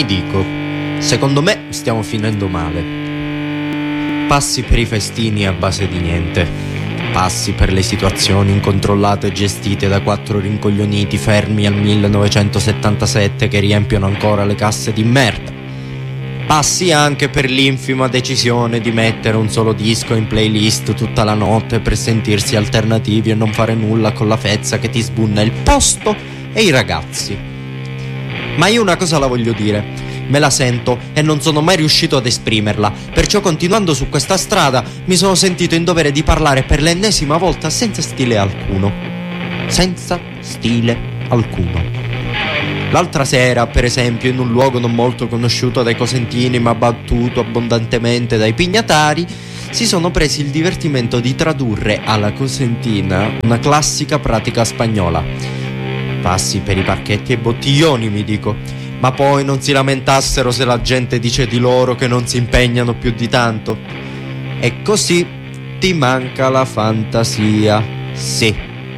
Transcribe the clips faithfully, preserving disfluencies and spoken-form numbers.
mi dico, secondo me stiamo finendo male. Passi per i festini a base di niente, passi per le situazioni incontrollate gestite da quattro rincoglioniti fermi al millenovecentosettantasette che riempiono ancora le casse di merda. Passi anche per l'infima decisione di mettere un solo disco in playlist tutta la notte per sentirsi alternativi e non fare nulla con la fezza che ti sbunna il posto e i ragazzi. Ma io una cosa la voglio dire, me la sento e non sono mai riuscito ad esprimerla, perciò continuando su questa strada mi sono sentito in dovere di parlare per l'ennesima volta senza stile alcuno. Senza stile alcuno. L'altra sera, per esempio, in un luogo non molto conosciuto dai cosentini ma battuto abbondantemente dai pignatari, si sono presi il divertimento di tradurre alla cosentina una classica pratica spagnola. Passi per i parchetti e bottiglioni, mi dico, ma poi non si lamentassero se la gente dice di loro che non si impegnano più di tanto. E così ti manca la fantasia. Sì,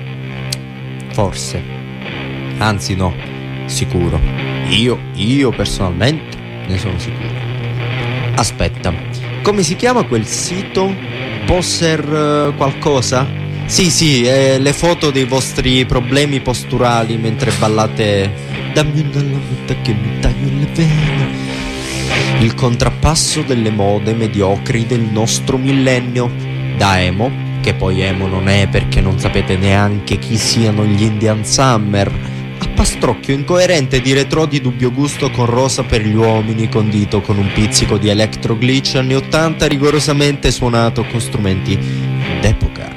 forse, anzi no, sicuro. Io, io personalmente ne sono sicuro. Aspetta, come si chiama quel sito? Poser qualcosa? Sì, sì, eh, le foto dei vostri problemi posturali mentre ballate dammi una lametta che mi taglio le vene. Il contrappasso delle mode mediocri del nostro millennio. Da emo, che poi emo non è perché non sapete neanche chi siano gli Indian Summer, a pastrocchio incoerente di retro di dubbio gusto con rosa per gli uomini condito con un pizzico di electro glitch anni ottanta rigorosamente suonato con strumenti d'epoca.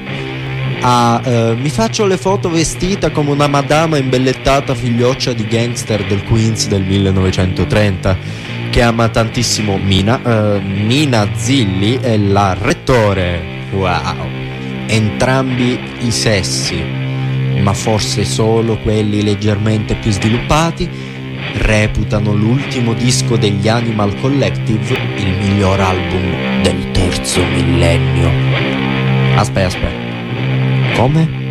Ah, eh, mi faccio le foto vestita come una madama imbellettata figlioccia di gangster del Queens del millenovecentotrenta che ama tantissimo Mina, eh, Nina Zilli e la Rettore. Wow, entrambi i sessi, ma forse solo quelli leggermente più sviluppati, reputano l'ultimo disco degli Animal Collective il miglior album del terzo millennio. Aspetta, aspetta. Come?